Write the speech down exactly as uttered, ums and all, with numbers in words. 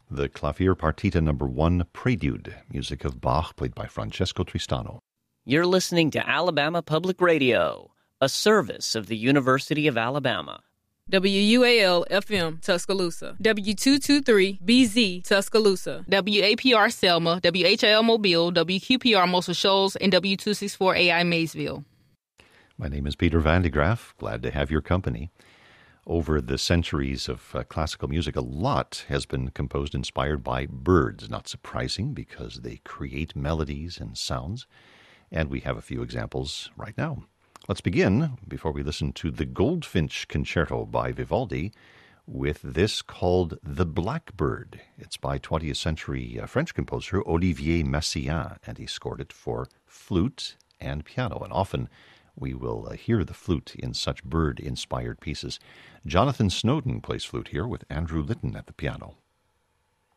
The Clavier Partita number one, Prelude, music of Bach, played by Francesco Tristano. You're listening to Alabama Public Radio, a service of the University of Alabama. W U A L F M Tuscaloosa, W two twenty-three B Z Tuscaloosa, W A P R Selma, W H L Mobile, W Q P R Muscle Shoals, and W two sixty-four A I Maysville. My name is Peter Van de Graaf. Glad to have your company. Over the centuries of uh, classical music, a lot has been composed inspired by birds. Not surprising, because they create melodies and sounds. And we have a few examples right now. Let's begin, before we listen to the Goldfinch Concerto by Vivaldi, with this called The Blackbird. It's by twentieth century uh, French composer Olivier Messiaen, and he scored it for flute and piano. And often we will uh, hear the flute in such bird-inspired pieces. Jonathan Snowden plays flute here with Andrew Litton at the piano.